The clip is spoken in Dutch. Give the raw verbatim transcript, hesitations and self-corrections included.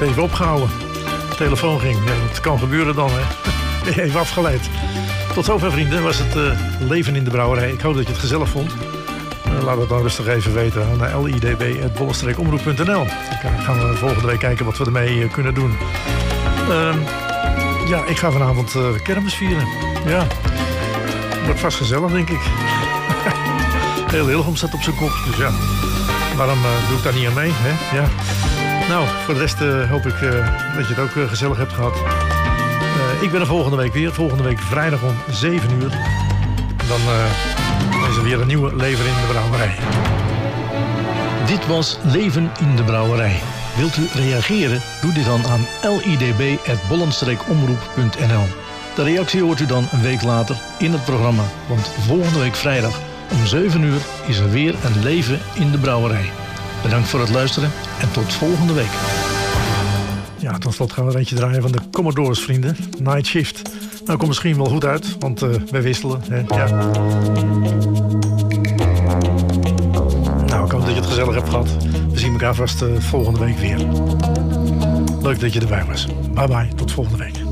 het even opgehouden. De telefoon ging. Ja, dat kan gebeuren dan, hè. Even afgeleid. Tot zover, vrienden, was het uh, leven in de brouwerij. Ik hoop dat je het gezellig vond. Uh, laat het dan rustig even weten aan l i d b at bollenstreek omroep punt n l. Dan gaan we volgende week kijken wat we ermee uh, kunnen doen. Uh, ja, ik ga vanavond uh, kermis vieren. Ja, wordt vast gezellig, denk ik. Heel Hillegom staat op zijn kop, dus ja. Waarom uh, doe ik daar niet aan mee, hè? Ja. Nou, voor de rest uh, hoop ik uh, dat je het ook uh, gezellig hebt gehad. Uh, ik ben er volgende week weer. Volgende week vrijdag om zeven uur. Dan uh, is er weer een nieuwe Leven in de Brouwerij. Dit was Leven in de Brouwerij. Wilt u reageren? Doe dit dan aan l i d b at bollenstreek omroep punt n l. De reactie hoort u dan een week later in het programma. Want volgende week vrijdag om zeven uur is er weer een Leven in de Brouwerij. Bedankt voor het luisteren en tot volgende week. Ja, tot slot gaan we een eentje draaien van de Commodores, vrienden. Night Shift. Nou, komt misschien wel goed uit, want uh, wij wisselen. Hè? Ja. Nou, ik hoop dat je het gezellig hebt gehad. We zien elkaar vast uh, volgende week weer. Leuk dat je erbij was. Bye bye, tot volgende week.